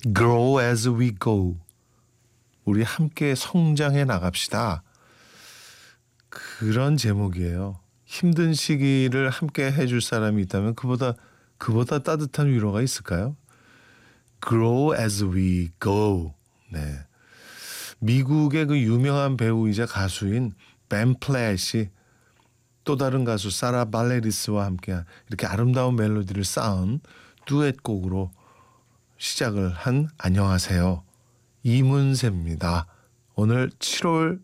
Grow as we go. 우리 함께 성장해 나갑시다. 그런 제목이에요. 힘든 시기를 함께 해줄 사람이 있다면 그보다 따뜻한 위로가 있을까요? Grow as we go. 네. 미국의 그 유명한 배우이자 가수인 벤 플랫이 또 다른 가수 사라 발레리스와 함께 이렇게 아름다운 멜로디를 쌓은 듀엣곡으로 시작을 한 안녕하세요. 이문세입니다. 오늘 10월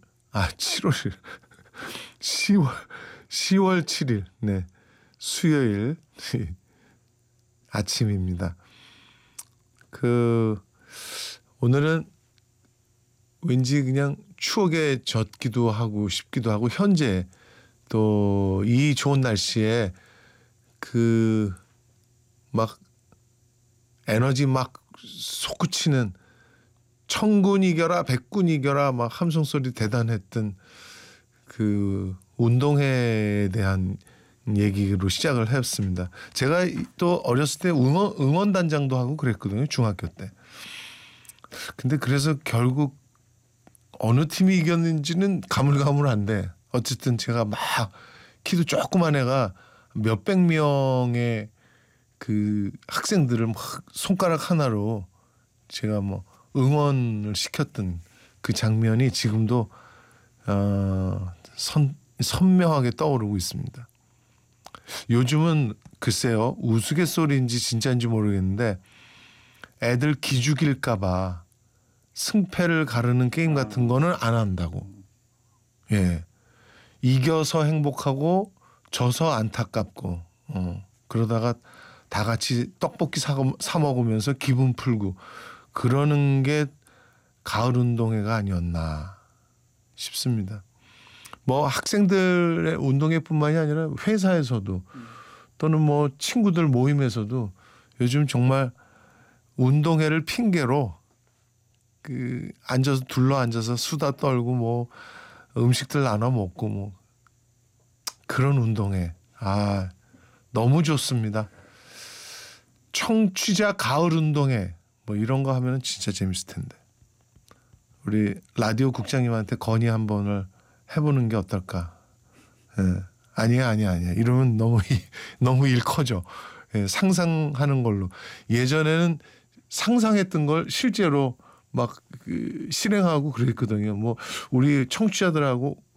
7일 네. 수요일 아침입니다. 오늘은 왠지 그냥 추억에 젖기도 하고 싶기도 하고 현재 또 이 좋은 날씨에 막 에너지 막 솟구치는 천군 이겨라 백군 이겨라 막 함성 소리 대단했던 그 운동회에 대한 얘기로 시작을 했습니다. 제가 또 어렸을 때 응원단장도 하고 그랬거든요. 중학교 때. 근데 그래서 결국 어느 팀이 이겼는지는 가물가물한데 어쨌든 제가 막 키도 조그만 애가 몇백 명의 그 학생들을 막 손가락 하나로 제가 뭐 응원을 시켰던 그 장면이 지금도 선명하게 떠오르고 있습니다. 요즘은 글쎄요 우스갯소리인지 진짜인지 모르겠는데 애들 기죽일까 봐 승패를 가르는 게임 같은 거는 안 한다고. 예. 이겨서 행복하고 져서 안타깝고 그러다가 다 같이 떡볶이 사 먹으면서 기분 풀고 그러는 게 가을 운동회가 아니었나 싶습니다. 뭐 학생들의 운동회뿐만이 아니라 회사에서도 또는 뭐 친구들 모임에서도 요즘 정말 운동회를 핑계로 둘러 앉아서 수다 떨고 뭐 음식들 나눠 먹고 뭐 그런 운동회 너무 좋습니다. 청취자 가을 운동회 뭐 이런 거 하면 진짜 재밌을 텐데 우리 라디오 국장님한테 건의 한 번을 해보는 게 어떨까? 예. 아니야. 이러면 너무 일 커져. 예, 상상하는 걸로. 예전에는 상상했던 걸 실제로 막 실행하고 그랬거든요. 뭐 우리 청취자들하고